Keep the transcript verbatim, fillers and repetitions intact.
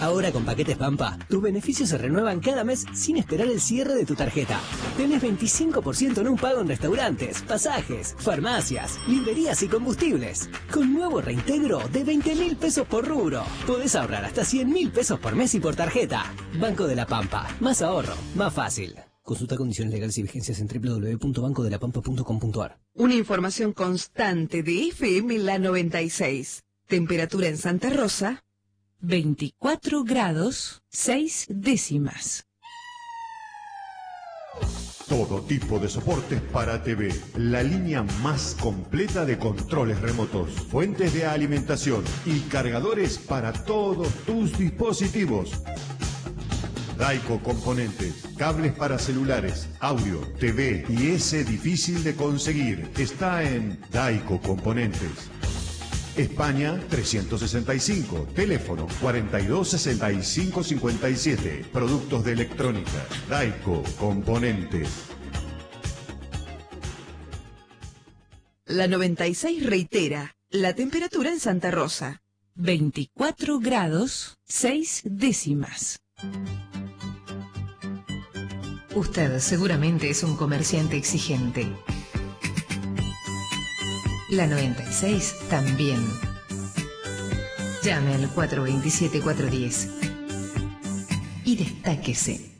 Ahora con Paquetes Pampa, tus beneficios se renuevan cada mes sin esperar el cierre de tu tarjeta. Tenés veinticinco por ciento en un pago en restaurantes, pasajes, farmacias, librerías y combustibles. Con nuevo reintegro de veinte mil pesos por rubro. Podés ahorrar hasta cien mil pesos por mes y por tarjeta. Banco de la Pampa. Más ahorro, más fácil. Consulta condiciones legales y vigencias en doble u doble u doble u punto banco de la pampa punto com punto a r. Una información constante de F M La noventa y seis. Temperatura en Santa Rosa, veinticuatro grados, seis décimas. Todo tipo de soportes para T V. La línea más completa de controles remotos, fuentes de alimentación y cargadores para todos tus dispositivos. Daico Componentes, cables para celulares, audio, T V y ese difícil de conseguir. Está en Daico Componentes. España trescientos sesenta y cinco, teléfono cuarenta y dos sesenta y cinco cincuenta y siete. Productos de electrónica, Daico Componentes. La noventa y seis reitera la temperatura en Santa Rosa, veinticuatro grados, seis décimas. Usted seguramente es un comerciante exigente. La noventa y seis también. Llame al cuatro dos siete cuatro uno cero y destáquese.